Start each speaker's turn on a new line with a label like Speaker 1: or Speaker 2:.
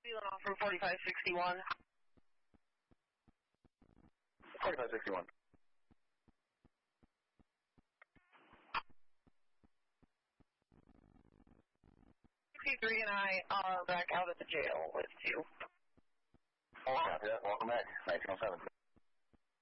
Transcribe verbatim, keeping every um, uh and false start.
Speaker 1: Feeling off from forty-five sixty-one.
Speaker 2: forty-five sixty-one.
Speaker 1: sixty-three and I are back out at the jail with you.
Speaker 2: Oh, yeah, welcome back. nineteen oh seven.